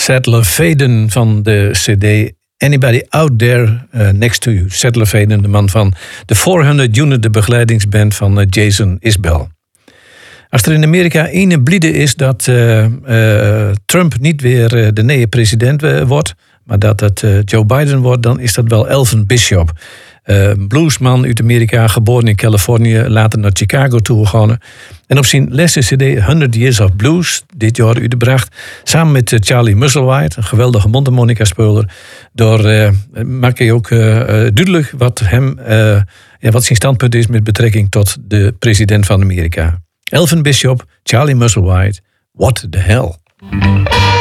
Saddler Faden van de CD Anybody Out There Next to You. Saddler Faden, de man van de 400 Unit, de begeleidingsband van Jason Isbell. Als er in Amerika ene bliede is dat Trump niet weer de nieuwe president wordt, maar dat het Joe Biden wordt, dan is dat wel Elvin Bishop. Bluesman uit Amerika, geboren in Californië, later naar Chicago toegegaan. En op zijn laatste CD 100 Years of Blues, dit jaar uitgebracht, samen met Charlie Musselwhite, een geweldige mondharmonica-speler, maak hij ook duidelijk wat wat zijn standpunt is met betrekking tot de president van Amerika. Elvin Bishop, Charlie Musselwhite, What the Hell?